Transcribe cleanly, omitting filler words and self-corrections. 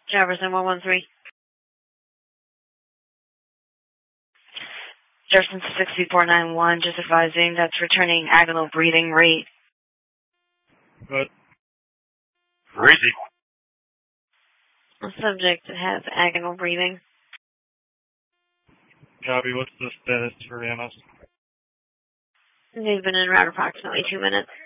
Jefferson 113. Jefferson 6491, just advising that's returning agonal breathing rate. Good. Where is he? The subject has agonal breathing. Copy, what's the status for EMS? They've been en route approximately 2 minutes.